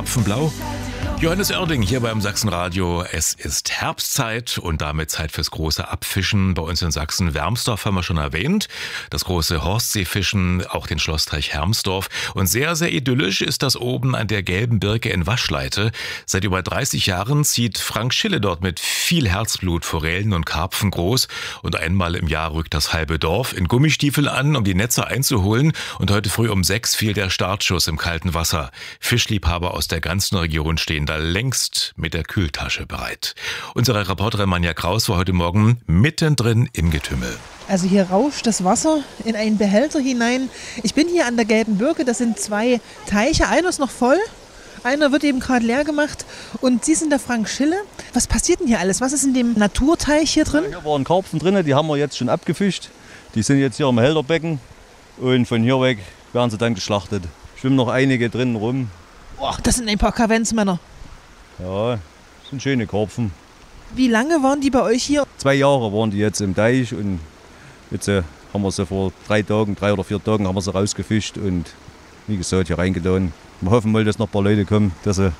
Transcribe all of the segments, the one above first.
Karpfenblau? Johannes Oerding hier beim Sachsenradio. Es ist Herbstzeit und damit Zeit fürs große Abfischen. Bei uns in Sachsen, Wermsdorf haben wir schon erwähnt. Das große Horstseefischen, auch den Schlossteich Hermsdorf. Und sehr, sehr idyllisch ist das oben an der Gelben Birke in Waschleite. Seit über 30 Jahren zieht Frank Schille dort mit viel Herzblut Forellen und Karpfen groß. Und einmal im Jahr rückt das halbe Dorf in Gummistiefeln an, um die Netze einzuholen. Und heute früh um 6 fiel der Startschuss im kalten Wasser. Fischliebhaber aus der ganzen Region stehen da längst mit der Kühltasche bereit. Unsere Reporterin Manja Kraus war heute Morgen mittendrin im Getümmel. Also hier rauscht das Wasser in einen Behälter hinein. Ich bin hier an der Gelben Birke, das sind 2 Teiche. Einer ist noch voll, einer wird eben gerade leer gemacht. Und Sie sind der Frank Schille. Was passiert denn hier alles? Was ist in dem Naturteich hier drin? Ja, hier waren Karpfen drin, die haben wir jetzt schon abgefischt. Die sind jetzt hier im Hälterbecken und von hier weg werden sie dann geschlachtet. Schwimmen noch einige drinnen rum. Boah, das sind ein paar Kavenzmänner. Ja, das sind schöne Karpfen. Wie lange waren die bei euch hier? 2 Jahre waren die jetzt im Teich und jetzt haben wir sie vor 3 oder 4 Tagen haben wir sie rausgefischt und wie gesagt hier reingeladen. Wir hoffen mal, dass noch ein paar Leute kommen, dass wir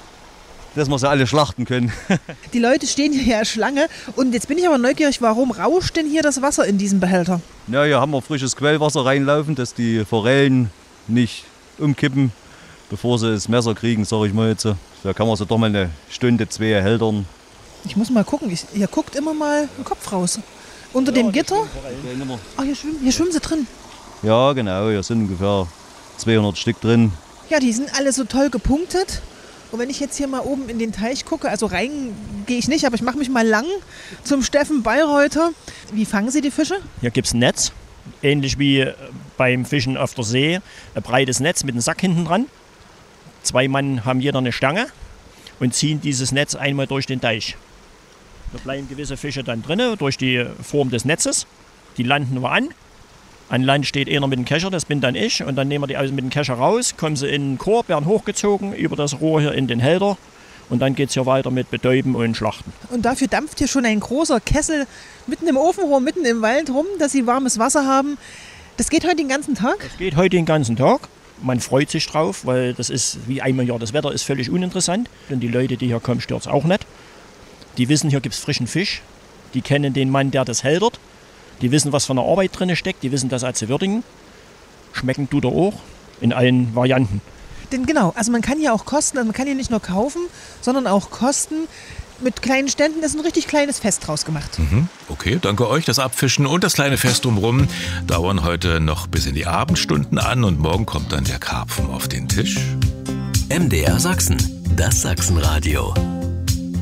sie alle schlachten können. Die Leute stehen hier ja Schlange und jetzt bin ich aber neugierig, warum rauscht denn hier das Wasser in diesem Behälter? Ja, hier haben wir frisches Quellwasser reinlaufen, dass die Forellen nicht umkippen, bevor sie das Messer kriegen, sage ich mal jetzt. Da kann man so doch mal eine Stunde, 2 hältern. Ich muss mal gucken, hier guckt immer mal ein Kopf raus. Unter dem Gitter? Ach, hier schwimmen sie drin. Ja, genau, hier sind ungefähr 200 Stück drin. Ja, die sind alle so toll gepunktet. Und wenn ich jetzt hier mal oben in den Teich gucke, also rein gehe ich nicht, aber ich mache mich mal lang zum Steffen Bayreuther. Wie fangen Sie die Fische? Hier gibt es ein Netz, ähnlich wie beim Fischen auf der See. Ein breites Netz mit einem Sack hinten dran. 2 Mann haben jeder eine Stange und ziehen dieses Netz einmal durch den Teich. Da bleiben gewisse Fische dann drin, durch die Form des Netzes. Die landen wir an. An Land steht einer mit dem Kescher, das bin dann ich. Und dann nehmen wir die also mit dem Kescher raus, kommen sie in den Korb, werden hochgezogen über das Rohr hier in den Hälter. Und dann geht es hier weiter mit Betäuben und Schlachten. Und dafür dampft hier schon ein großer Kessel mitten im Ofenrohr, mitten im Wald rum, dass Sie warmes Wasser haben. Das geht heute den ganzen Tag? Das geht heute den ganzen Tag. Man freut sich drauf, weil das ist wie einmal im Jahr. Das Wetter ist völlig uninteressant. Und die Leute, die hier kommen, stört es auch nicht. Die wissen, hier gibt es frischen Fisch. Die kennen den Mann, der das hältert. Die wissen, was für eine Arbeit drin steckt. Die wissen das auch zu würdigen. Schmecken tut er auch in allen Varianten. Denn genau, also man kann hier auch kosten. Also man kann hier nicht nur kaufen, sondern auch kosten. Mit kleinen Ständen ist ein richtig kleines Fest draus gemacht. Okay, danke euch. Das Abfischen und das kleine Fest drumherum dauern heute noch bis in die Abendstunden an und morgen kommt dann der Karpfen auf den Tisch. MDR Sachsen, das Sachsenradio.